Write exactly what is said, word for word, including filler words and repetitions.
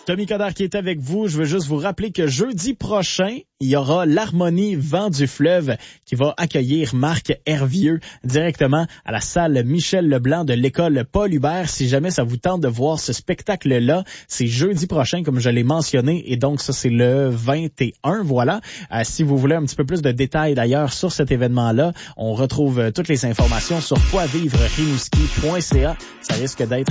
Tommy Coderre qui est avec vous. Je veux juste vous rappeler que jeudi prochain, il y aura l'Harmonie Vent du Fleuve qui va accueillir Marc Hervieux directement à la salle Michel Leblanc de l'école Paul Hubert. Si jamais ça vous tente de voir ce spectacle-là, c'est jeudi prochain, comme je l'ai mentionné, et donc ça, c'est le vingt et un, voilà. Euh, si vous voulez un petit peu plus de détails d'ailleurs sur cet événement-là, on retrouve euh, toutes les informations sur quoi vivre rimouski point c a. Ça risque d'être